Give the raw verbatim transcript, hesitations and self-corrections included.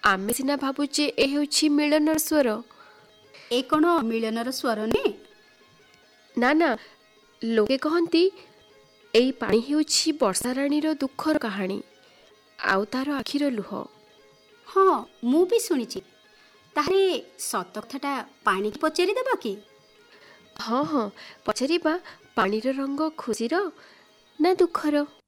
ଆମେ ସିନା ଭାବୁଛେ ଏ ହେଉଛି ମିଳନର ସ୍ୱର। ଏ କ'ଣ ମିଳନର ସ୍ୱର ନୁହେଁ? ନା ନା, ଲୋକେ କହନ୍ତି ଏଇ ପାଣି ହେଉଛି ବର୍ଷାରାଣୀର ଦୁଃଖର କାହାଣୀ, ଆଉ ତାର ଆଖିର ଲୁହ। ହଁ, ମୁଁ ବି ଶୁଣିଛି। ତାହେଲେ ସତ କଥାଟା ପାଣିକି ପଚାରିଦେବା କି? ହଁ ହଁ, ପଚାରିବା ପାଣିର ରଙ୍ଗ ଖୁସିର ନା ଦୁଃଖର।